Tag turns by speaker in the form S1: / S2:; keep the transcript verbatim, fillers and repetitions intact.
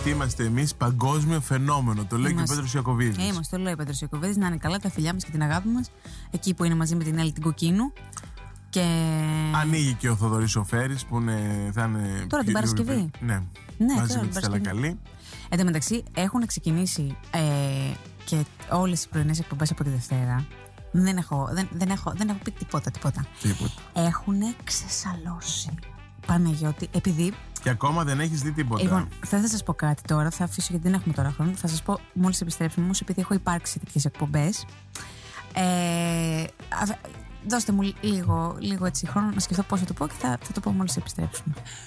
S1: Γιατί είμαστε εμείς παγκόσμιο φαινόμενο. Το λέει και ο Πέτρος Ιακωβίδης.
S2: Είμαστε, το λέει ο Πέτρος Ιακωβίδης. Να είναι καλά τα φιλιά μας και την αγάπη μας. Εκεί που είναι μαζί με την Έλλη την Κοκκίνου. Και...
S1: ανοίγει και ο Θοδωρής Σοφέρης που είναι, θα είναι.
S2: Τώρα την Παρασκευή.
S1: Ναι,
S2: ναι,
S1: μαζί με τη Στέλλα Καλή.
S2: Εν τω μεταξύ έχουν ξεκινήσει ε, και όλες οι πρωινές εκπομπές από τη Δευτέρα. Δεν έχω, δεν, δεν έχω, δεν έχω πει τίποτα, τίποτα.
S1: Τίποτα.
S2: Έχουν ξεσαλώσει. Παναγιώτη, επειδή.
S1: Και ακόμα δεν έχεις δει τίποτα.
S2: Λοιπόν, θα, θα σας πω κάτι τώρα, θα αφήσω γιατί δεν έχουμε τώρα χρόνο. Θα σας πω μόλις επιστρέψουμε, όμως επειδή έχω υπάρξει σε τέτοιες εκπομπές. Ε, δώστε μου λίγο, λίγο έτσι χρόνο να σκεφτώ πώς θα το πω και θα, θα το πω μόλις επιστρέψουμε.